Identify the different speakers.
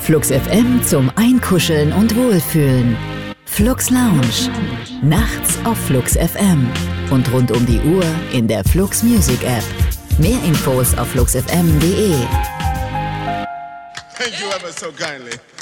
Speaker 1: Flux FM zum Einkuscheln und Wohlfühlen. Flux Lounge. Nachts auf Flux FM und rund um die Uhr in der Flux Music App. Mehr Infos auf fluxfm.de.
Speaker 2: Thank you ever so kindly.